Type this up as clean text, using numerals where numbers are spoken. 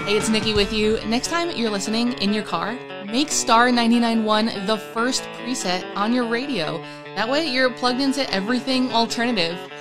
Hey, it's Nikki with you. Next time you're listening in your car, make Star 99.1 the first preset on your radio. That way you're plugged into everything alternative.